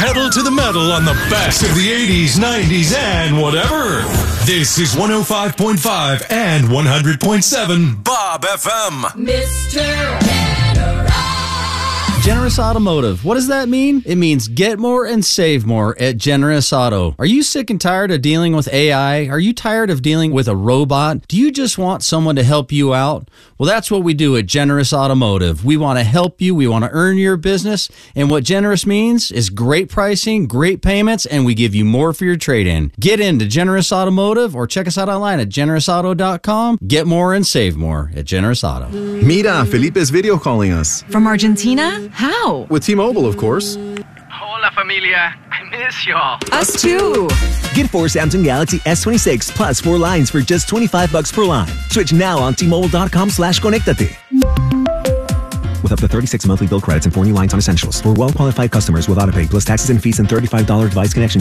pedal to the metal on the best of the 80s, 90s, and whatever. This is 105.5 and 100.7 Bob FM. Mr. Generous Automotive. What does that mean? It means get more and save more at Generous Auto. Are you sick and tired of dealing with AI? Are you tired of dealing with a robot? Do you just want someone to help you out? Well, that's what we do at Generous Automotive. We want to help you. We want to earn your business. And what Generous means is great pricing, great payments, and we give you more for your trade-in. Get into Generous Automotive or check us out online at generousauto.com. Get more and save more at Generous Auto. Mira, Felipe is video calling us. From Argentina? How? With T-Mobile, of course. Hola, familia. I miss y'all. Us too. Get 4 Samsung Galaxy S26 plus 4 lines for just $25 per line. Switch now on T-Mobile.com/conectate. With up to 36 monthly bill credits and 4 new lines on essentials. For well-qualified customers with autopay plus taxes and fees and $35 device connection